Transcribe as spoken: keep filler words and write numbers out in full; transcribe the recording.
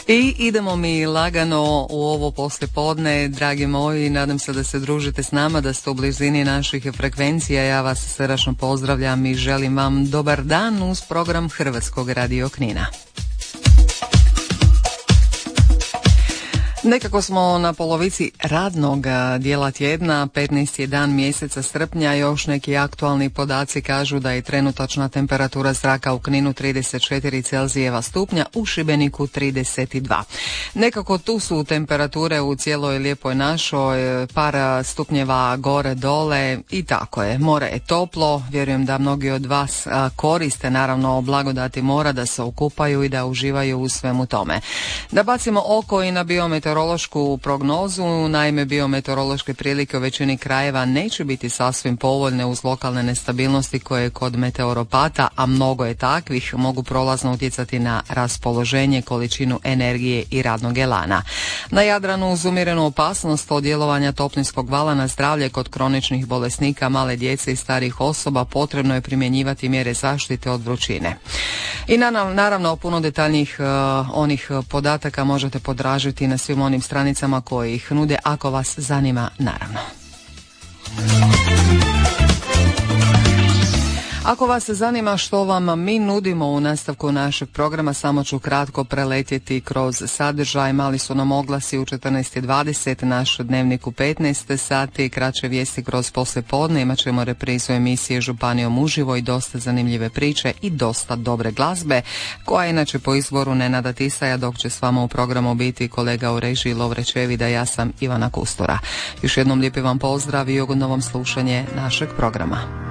I idemo mi lagano u ovo poslijepodne, dragi moji, nadam se da se družite s nama, da ste u blizini naših frekvencija. Ja vas srdačno pozdravljam i želim vam dobar dan uz program Hrvatskog radio Knina. Nekako smo na polovici radnog dijela tjedna, petnaesti je dan mjeseca srpnja, još neki aktualni podaci kažu da je trenutačna temperatura zraka u Kninu trideset četiri Celzijeva stupnja, u Šibeniku trideset dva. Nekako tu su temperature u cijeloj lijepoj našoj, par stupnjeva gore dole i tako je. More je toplo, vjerujem da mnogi od vas koriste naravno blagodati mora, da se okupaju i da uživaju u svemu tome. Da bacimo oko i na biometeorološku meteorološku prognozu. Naime, biometeorološke prilike u većini krajeva neće biti sasvim povoljne uz lokalne nestabilnosti koje kod meteoropata, a mnogo je takvih, mogu prolazno utjecati na raspoloženje, količinu energije i radnog elana. Na Jadranu uz umjerenu opasnost od djelovanja toplinskog vala na zdravlje kod kroničnih bolesnika, male djece i starih osoba potrebno je primjenjivati mjere zaštite od vrućine. I naravno puno detaljnijih uh, onih podataka možete potražiti na svim onim stranicama koje ih nude ako vas zanima, naravno. Ako vas zanima što vam mi nudimo u nastavku našeg programa, samo ću kratko preletjeti kroz sadržaj. Mali su nam oglasi u četrnaest i dvadeset, naš dnevnik u petnaest sati, kraće vijesti kroz poslijepodne, imat ćemo reprizu emisije Županijom uživo i dosta zanimljive priče i dosta dobre glazbe, koja je inače po izboru Nenada Tisaja, dok će s vama u programu biti kolega u režiji Lovre Čevida, ja sam Ivana Kustura. Još jednom lijepi vam pozdrav i ugodno vam slušanje našeg programa.